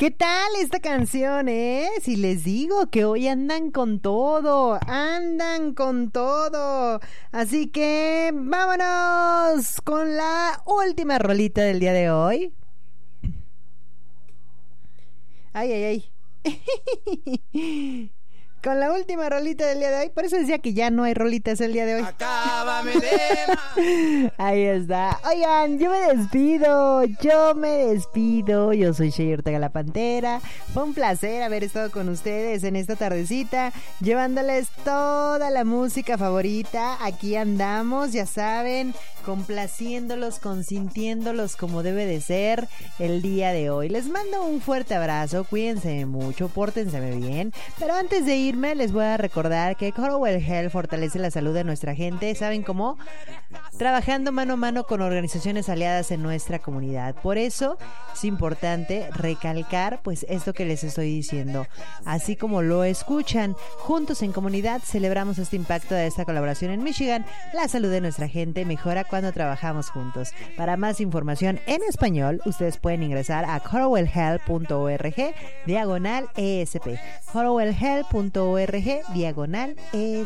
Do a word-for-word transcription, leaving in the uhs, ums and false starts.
¿Qué tal esta canción, eh? Si les digo que hoy andan con todo, andan con todo. Así que vámonos con la última rolita del día de hoy. Ay, ay, ay. Con la última rolita del día de hoy. Por eso decía que ya no hay rolitas el día de hoy. Acábame de... Ahí está. Oigan, yo me despido. Yo me despido. Yo soy Shey Ortega la Pantera. Fue un placer haber estado con ustedes en esta tardecita, llevándoles toda la música favorita. Aquí andamos, ya saben, complaciéndolos, consintiéndolos como debe de ser el día de hoy. Les mando un fuerte abrazo. Cuídense mucho, pórtense bien. Pero antes de ir les voy a recordar que Corowell Health fortalece la salud de nuestra gente. ¿Saben cómo? Trabajando mano a mano con organizaciones aliadas en nuestra comunidad. Por eso es importante recalcar pues esto que les estoy diciendo. Así como lo escuchan, juntos en comunidad celebramos este impacto de esta colaboración en Michigan. La salud de nuestra gente mejora cuando trabajamos juntos. Para más información en español, ustedes pueden ingresar a corowell health punto org diagonal E S P. corowell health punto org diagonal E S